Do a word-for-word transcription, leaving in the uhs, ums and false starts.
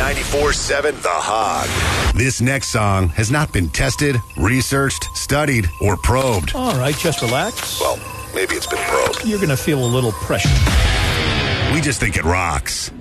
ninety-four point seven The Hog. This next song has not been tested, researched, studied, or probed. All right, just relax. Well, maybe it's been probed. You're going to feel a little pressure. We just think it rocks.